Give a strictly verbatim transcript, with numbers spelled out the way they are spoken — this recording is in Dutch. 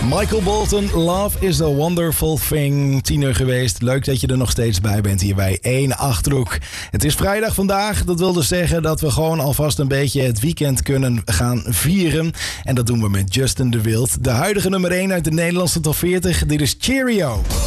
Michael Bolton, Love is a Wonderful Thing. Tien uur geweest. Leuk dat je er nog steeds bij bent hier bij één Achterhoek. Het is vrijdag vandaag. Dat wil dus zeggen dat we gewoon alvast een beetje het weekend kunnen gaan vieren. En dat doen we met Justin de Wild. De huidige nummer één uit de Nederlandse top veertig. Dit is Cheerio.